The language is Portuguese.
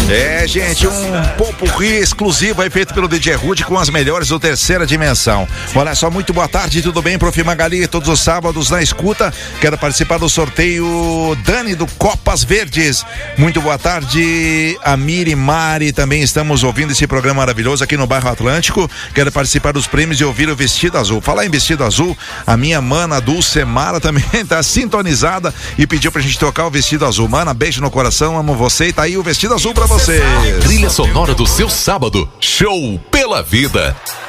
É, gente, um popurrí exclusivo aí feito pelo DJ Rude com as melhores do Terceira Dimensão. Olha só, muito boa tarde, tudo bem? Prof. Magali, todos os sábados na escuta. Quero participar do sorteio Dani do Copas Verdes. Muito boa tarde, Amiri Mari. Também estamos ouvindo esse programa maravilhoso aqui no bairro Atlântico. Quero participar dos prêmios e ouvir o Vestido Azul. Falar em Vestido Azul, a minha mana Dulcemara também tá sintonizada e pediu pra gente tocar o Vestido Azul. Mana, beijo no coração, amo você e tá aí o Vestido Azul pra você. Trilha sonora do seu sábado. Show pela vida.